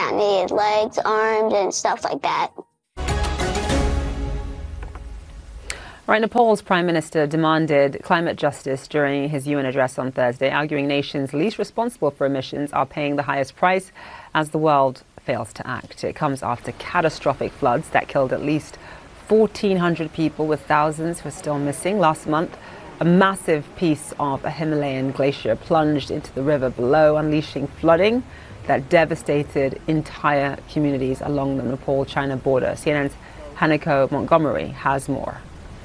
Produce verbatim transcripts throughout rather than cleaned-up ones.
that needed legs, arms, and stuff like that. Right, Nepal's Prime Minister demanded climate justice during his U N address on Thursday, arguing nations least responsible for emissions are paying the highest price as the world fails to act. It comes after catastrophic floods that killed at least fourteen hundred people, with thousands who are still missing. Last month, a massive piece of a Himalayan glacier plunged into the river below, unleashing flooding that devastated entire communities along the Nepal-China border. C N N's Hanako Montgomery has more.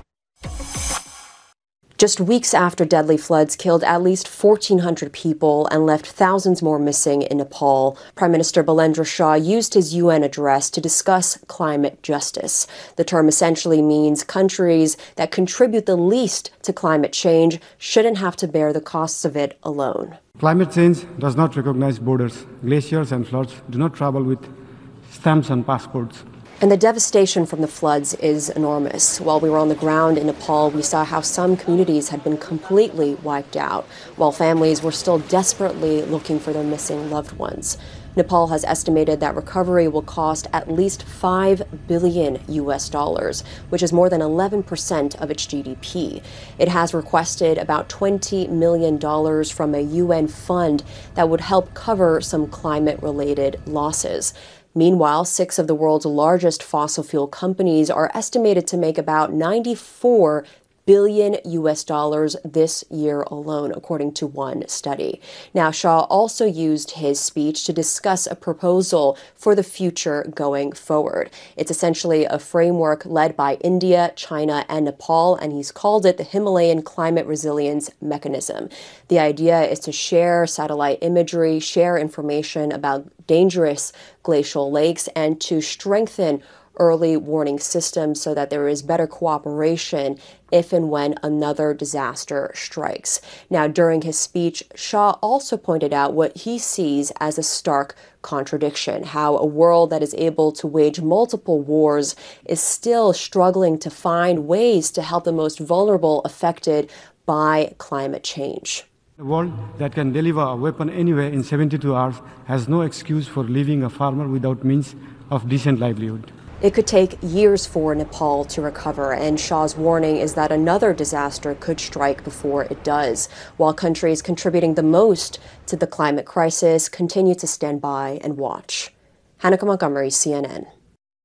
Just weeks after deadly floods killed at least fourteen hundred people and left thousands more missing in Nepal, Prime Minister Balendra Shah used his U N address to discuss climate justice. The term essentially means countries that contribute the least to climate change shouldn't have to bear the costs of it alone. Climate change does not recognize borders. Glaciers and floods do not travel with stamps and passports. And the devastation from the floods is enormous. While we were on the ground in Nepal, we saw how some communities had been completely wiped out, while families were still desperately looking for their missing loved ones. Nepal has estimated that recovery will cost at least five billion U S dollars, which is more than eleven percent of its G D P. It has requested about twenty million dollars from a U N fund that would help cover some climate-related losses. Meanwhile, six of the world's largest fossil fuel companies are estimated to make about ninety-four billion U S dollars this year alone, according to one study. Now, Shah also used his speech to discuss a proposal for the future going forward. It's essentially a framework led by India, China, and Nepal, and he's called it the Himalayan Climate Resilience Mechanism. The idea is to share satellite imagery, share information about dangerous glacial lakes, and to strengthen early warning systems so that there is better cooperation if and when another disaster strikes. Now, during his speech, Shah also pointed out what he sees as a stark contradiction, how a world that is able to wage multiple wars is still struggling to find ways to help the most vulnerable affected by climate change. A world that can deliver a weapon anywhere in seventy-two hours has no excuse for leaving a farmer without means of decent livelihood. It could take years for Nepal to recover, and Shah's warning is that another disaster could strike before it does, while countries contributing the most to the climate crisis continue to stand by and watch. Hanako Montgomery, C N N.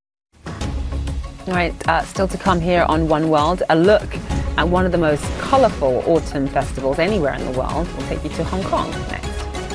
All right, uh, still to come here on One World, a look at one of the most colourful autumn festivals anywhere in the world. We'll take you to Hong Kong next.